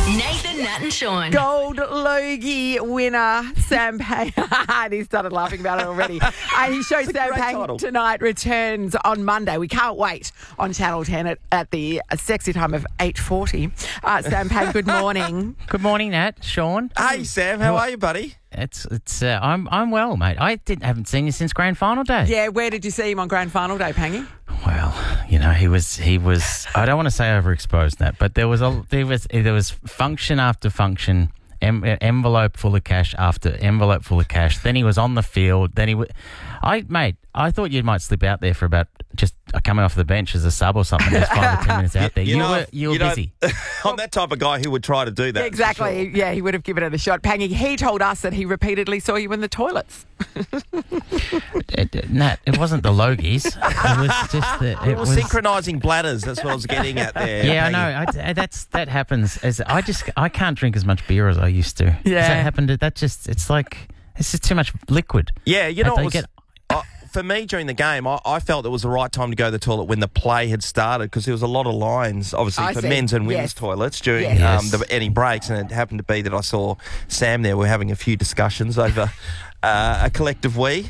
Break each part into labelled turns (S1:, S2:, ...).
S1: Nathan, Nat and Sean.
S2: Gold Logie winner Sam Payne. And he started laughing about it already. He shows Sam
S3: great
S2: Payne
S3: title.
S2: tonight returns on Monday. We can't wait on Channel 10 at the sexy time of 8:40. Sam Payne, good morning.
S4: Good morning, Nat. Sean.
S3: Hey, Sam, how are you, buddy?
S4: I'm well, mate. Haven't seen you since grand final day.
S2: Yeah, where did you see him on grand final day, Pangy?
S4: Well, he was. I don't want to say overexposed, Nat, but there was function after function, envelope full of cash after envelope full of cash. Then he was on the field. Then I thought you might slip out there for about just coming off the bench as a sub or something, just 5 or 10 minutes out there. You were busy.
S3: I'm that type of guy who would try to do that.
S2: Exactly.
S3: for sure.
S2: Yeah, he would have given it a shot. Pangy, he told us that he repeatedly saw you in the toilets.
S4: Nat, it wasn't the Logies. It was just
S3: It was synchronising bladders. That's what I was getting at there.
S4: Yeah,
S3: Peggy.
S4: I know. That happens. I can't drink as much beer as I used to.
S2: Yeah.
S4: Does that happen? It's just too much liquid.
S3: Yeah, you know
S4: They
S3: what was... For me, during the game, I felt it was the right time to go to the toilet when the play had started because there was a lot of lines, obviously,
S2: I
S3: for
S2: see.
S3: men's and women's
S2: Yes.
S3: toilets during
S2: Yes.
S3: any breaks. And it happened to be that I saw Sam there. We're having a few discussions over a collective we.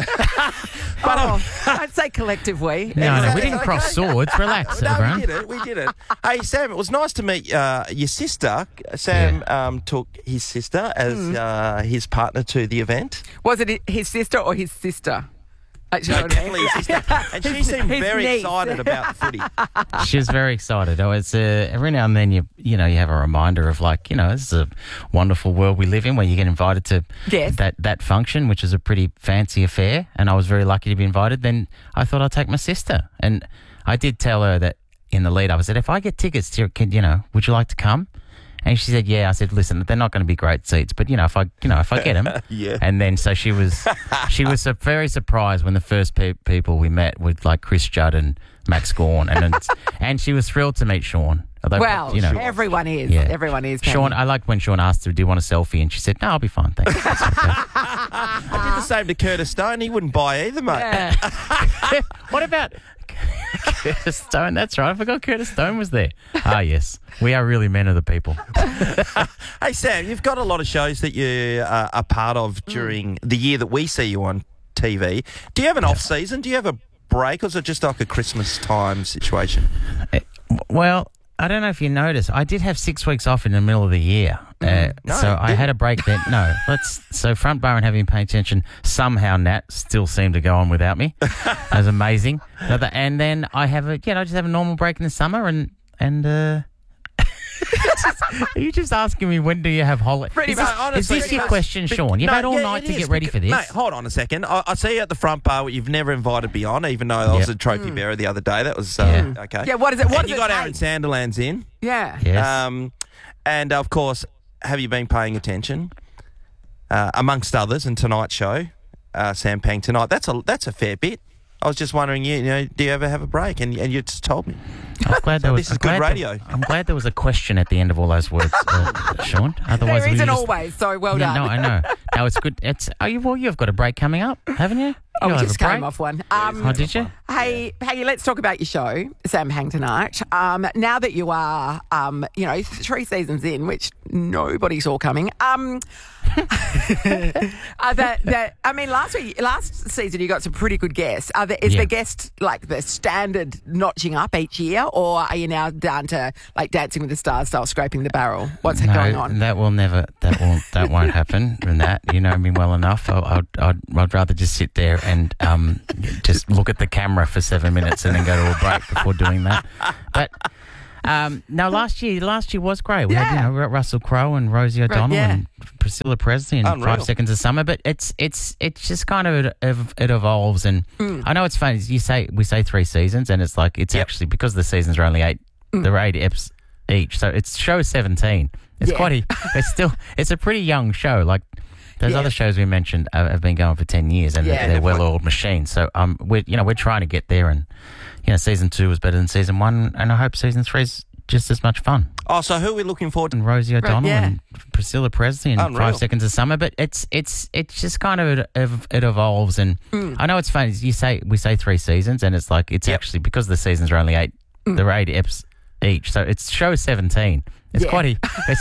S2: I'd say collective we.
S4: No, we didn't cross swords. Relax,
S3: No,
S4: everyone.
S3: we did it. Hey, Sam, it was nice to meet your sister. Sam took his sister as his partner to the event.
S2: Was it his sister or his sister? Actually,
S3: No, definitely his sister. And she seemed
S2: his
S3: very
S2: niece.
S3: excited about the footy.
S4: She was very excited. Every now and then you have a reminder of this is a wonderful world we live in where you get invited to
S2: Yes.
S4: that function, which is a pretty fancy affair. And I was very lucky to be invited. Then I thought I'd take my sister, and I did tell her that in the lead up. I said, if I get tickets, would you like to come? And she said, yeah. I said, listen, they're not going to be great seats, but if I get them.
S3: Yeah.
S4: And then so she was very surprised when the first people we met were like Chris Judd and Max Gawn, and she was thrilled to meet Sean. Although,
S2: Well, everyone is.
S4: Yeah.
S2: Everyone is. Penny.
S4: Sean, I liked when Sean asked her, do you want a selfie? And she said, no, I'll be fine, thanks.
S3: I did the same to Curtis Stone. He wouldn't buy either, mate.
S2: Yeah.
S4: What about Curtis Stone? That's right. I forgot Curtis Stone was there. Ah, yes. We are really men of the people.
S3: Hey, Sam, you've got a lot of shows that you are part of during the year that we see you on TV. Do you have an off-season? Do you have a break, or is it just like a Christmas time situation?
S4: Well, I don't know if you noticed, I did have 6 weeks off in the middle of the year. So I had a break then. No, so front bar and having paying attention, somehow Nat still seemed to go on without me. That was amazing. And then I have I just have a normal break in the summer and are you just asking me when do you have holiday?
S2: Pretty
S4: Is
S2: much.
S4: this,
S3: Honestly,
S4: is this your
S3: because-
S4: question, Sean? You've had all night to get ready for this.
S3: Mate, hold on a second. I see you at the front bar, you've never invited me on, even though I was a trophy bearer the other day. That was okay.
S2: Yeah, what is it? What
S3: And
S2: does
S3: you
S2: it
S3: got
S2: take?
S3: Aaron Sanderlands in.
S2: Yeah.
S4: Yes.
S3: And, of course, have you been paying attention? Amongst others, in tonight's show, Sam Pang tonight. That's a fair bit. I was just wondering, do you ever have a break? And you just told me.
S4: I'm glad there was.
S3: This is good radio.
S4: I'm glad there was a question at the end of all those words, Sean. Otherwise,
S2: There
S4: we
S2: isn't
S4: just,
S2: always, so well
S4: Yeah,
S2: done.
S4: no, I know. No, it's good. You've got a break coming up, haven't you?
S2: Oh, we
S4: You'll have
S2: just
S4: a break.
S2: came off one.
S4: Oh, did you?
S2: Hey, Peggy, let's talk about your show, Sam Pang tonight. Now that you are, 3 seasons in, which nobody saw coming. Last season you got some pretty good guests. Is the guest like the standard notching up each year, or are you now down to like Dancing with the Stars style, scraping the barrel? What's going on?
S4: That won't happen. And that, you know me well enough. I'd rather just sit there and just look at the camera for 7 minutes and then go to a break before doing that. But no, last year was great. We had Russell Crowe and Rosie O'Donnell and Priscilla Presley and
S3: Unreal.
S4: 5 Seconds of Summer. But it's just kind of it evolves. And I know it's funny. We say 3 seasons, and it's like it's actually because the seasons are only 8. There are 8 eps each, so it's show 17. It's it's a pretty young show. Like those other shows we mentioned have been going for 10 years, and they're well-oiled machines. So we're trying to get there, and season 2 was better than season 1, and I hope season 3 is just as much fun.
S3: Oh, so who are we looking forward to?
S4: And Rosie O'Donnell and Priscilla Presley and
S3: Unreal.
S4: 5 Seconds of Summer, but it's just kind of it evolves, and I know it's funny. We say 3 seasons, and it's like it's actually because the seasons are only 8. There are 8 eps each, so it's show 17. It's